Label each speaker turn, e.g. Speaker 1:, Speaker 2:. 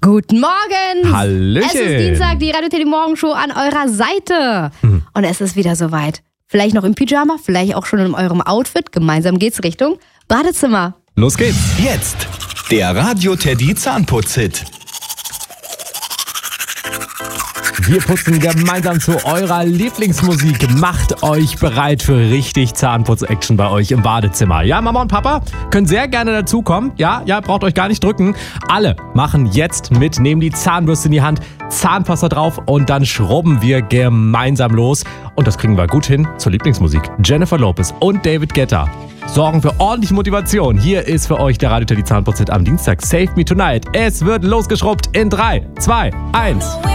Speaker 1: Guten Morgen!
Speaker 2: Hallöchen!
Speaker 1: Es ist Dienstag, die Radio Teddy Morgenshow an eurer Seite. Und es ist wieder soweit. Vielleicht noch im Pyjama, vielleicht auch schon in eurem Outfit. Gemeinsam geht's Richtung Badezimmer.
Speaker 2: Los geht's!
Speaker 3: Jetzt der Radio Teddy Zahnputz-Hit.
Speaker 2: Wir putzen gemeinsam zu eurer Lieblingsmusik. Macht euch bereit für richtig Zahnputz-Action bei euch im Badezimmer. Ja, Mama und Papa können sehr gerne dazukommen. Ja, braucht euch gar nicht drücken. Alle machen jetzt mit, nehmen die Zahnbürste in die Hand, Zahnpasta drauf und dann schrubben wir gemeinsam los. Und das kriegen wir gut hin zur Lieblingsmusik. Jennifer Lopez und David Guetta sorgen für ordentliche Motivation. Hier ist für euch der Radio Teddy Zahnputz-Hit am Dienstag. Save Me Tonight. Es wird losgeschrubbt in 3, 2, 1.